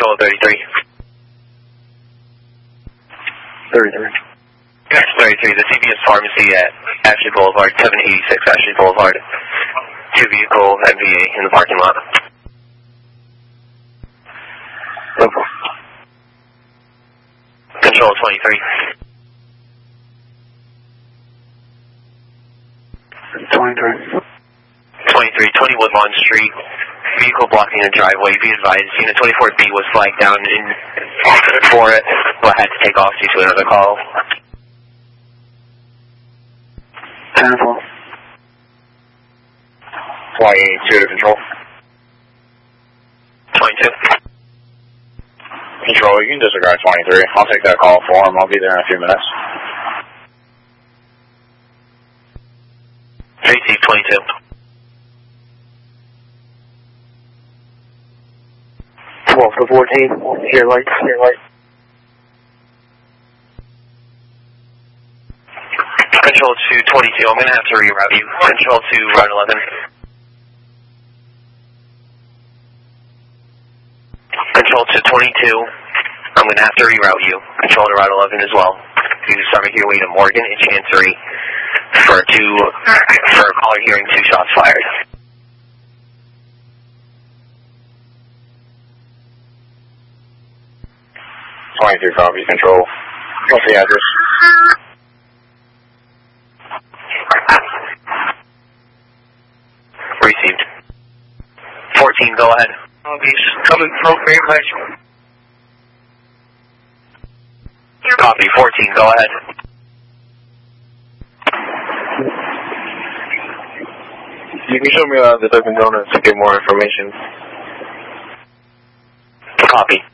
Control 33. 33. Yes, 33. The CVS Pharmacy at Ashley Boulevard, 786 Ashley Boulevard. 2-vehicle MVA in the parking lot. Local. Control 23. 23. 23, 20 Woodlawn Street. Vehicle blocking the driveway. Be advised, Unit 24B was flagged down for it, but had to take off due to another call. 10-4. 22 to Control. 22. Control, you can disregard 23. I'll take that call for him. I'll be there in a few minutes. Receive 22. 12 to 14. Here lights. Control to 22. I'm going to have to reroute you. Control to Route 11. Control to 22. I'm going to have to reroute you. Control to Route 11 as well. You start making your way to Morgan and Chancery for a caller hearing 2 shots fired. Copy. Control. What's the address? Received. 14, go ahead. He's coming from Grand Metro. Copy. 14, go ahead. You can show me the Dunkin' Donuts to get more information. Copy.